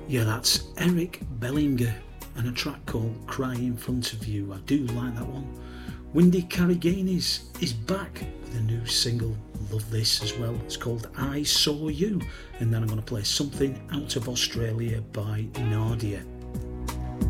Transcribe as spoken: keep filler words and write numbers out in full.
Yeah, that's Eric Bellinger and a track called Cry in Front of You. I do like that one. Windy Carriganis is back with a new single. Love this as well. It's called I Saw You. And then I'm going to play something out of Australia by Nadia.